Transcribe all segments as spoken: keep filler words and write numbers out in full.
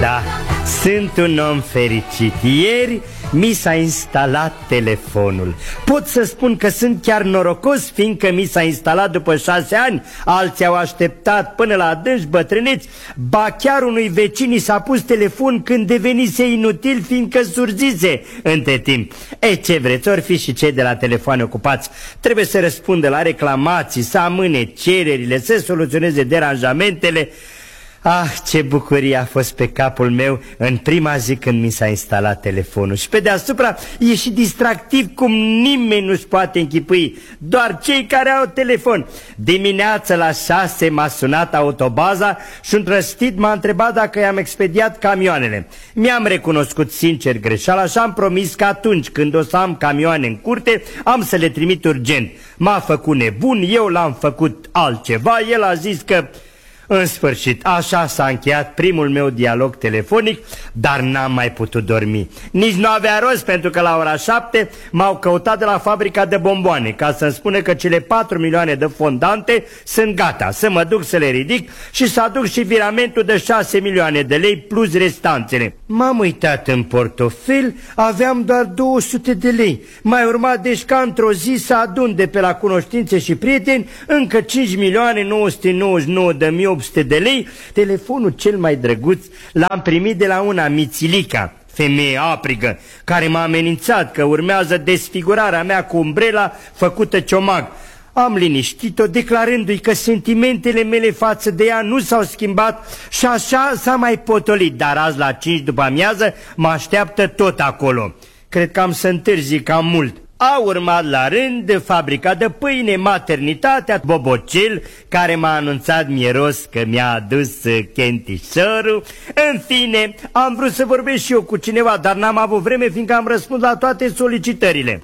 Da, sunt un om fericit. Ieri mi s-a instalat telefonul. Pot să spun că sunt chiar norocos, fiindcă mi s-a instalat după șase ani. Alții au așteptat până la adânci bătrâneți. Ba chiar unui vecin i s-a pus telefon când devenise inutil, fiindcă surzise între timp. E, ce vreți, ori fi și cei de la telefoane ocupați. Trebuie să răspundă la reclamații, să amâne cererile, să soluționeze deranjamentele. Ah, ce bucurie a fost pe capul meu în prima zi când mi s-a instalat telefonul. Și pe deasupra e și distractiv cum nimeni nu-și poate închipui, doar cei care au telefon. Dimineața la șase m-a sunat autobaza și un trăstit m-a întrebat dacă i-am expediat camioanele. Mi-am recunoscut sincer greșeala și am promis că atunci când o să am camioane în curte am să le trimit urgent. M-a făcut nebun, eu l-am făcut altceva, el a zis că... În sfârșit, așa s-a încheiat primul meu dialog telefonic, dar n-am mai putut dormi. Nici nu avea rost, pentru că la ora șapte m-au căutat de la fabrica de bomboane ca să-mi spună că cele patru milioane de fondante sunt gata, să mă duc să le ridic și să aduc și viramentul de șase milioane de lei plus restanțele. M-am uitat în portofel, aveam doar două sute de lei. Mai urma deci ca într-o zi să adun de pe la cunoștințe și prieteni încă cinci milioane nouă sute nouăzeci și nouă de mii opt sute de lei. Telefonul cel mai drăguț l-am primit de la una Mițilica, femeie aprigă, care m-a amenințat că urmează desfigurarea mea cu umbrela făcută ciomag. Am liniștit-o declarându-i că sentimentele mele față de ea nu s-au schimbat și așa s-a mai potolit, dar azi la cinci după amiază mă așteaptă tot acolo. Cred că am să întârzi cam mult. A urmat la rând fabrica de pâine, maternitatea, Bobocel, care m-a anunțat miros că mi-a adus chentișorul. În fine, am vrut să vorbesc și eu cu cineva, dar n-am avut vreme, fiindcă am răspuns la toate solicitările.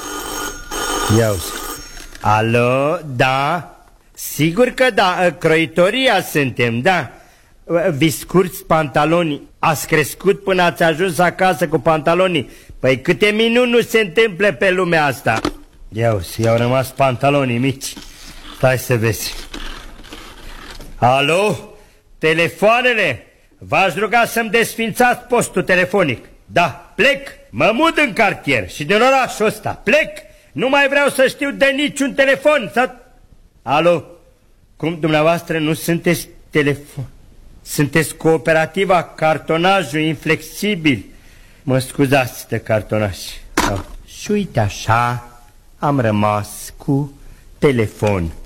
Ia-uzi. Alo, da? Sigur că da, croitoria suntem, da. Vi scurți pantalonii. Ați crescut până ați ajuns acasă cu pantalonii. Păi câte minuni nu se întâmplă pe lumea asta. Ia-uzi, i-au rămas pantalonii mici. Stai să vezi. Alo? Telefoanele? V-aș ruga să-mi desfințați postul telefonic. Da, plec, mă mut în cartier și din orașul ăsta. Plec, nu mai vreau să știu de niciun telefon să... Alo? Cum dumneavoastră nu sunteți telefon? Sunteți cooperativa Cartonajul Inflexibil. Mă scuzați de cartonaj. Oh. Și uite așa am rămas cu telefon.